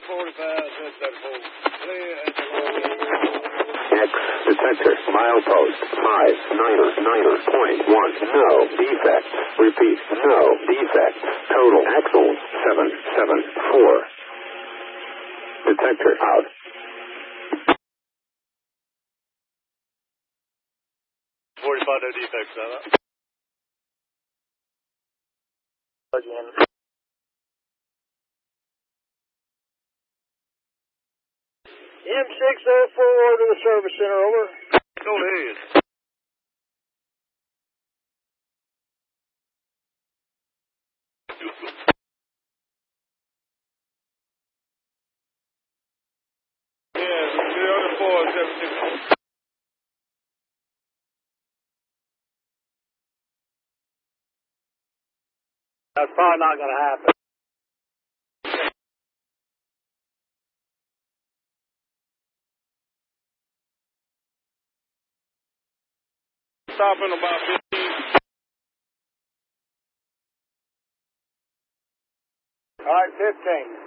X detector, milepost 599.1. No defect. Repeat, no defect. Total axles 774. Detector out. 45, no defects, Santa. Again. M604 to the service center, over. Go ahead. Yeah, 304, 760. That's probably not going to happen. Stop in about 15. All right, 15.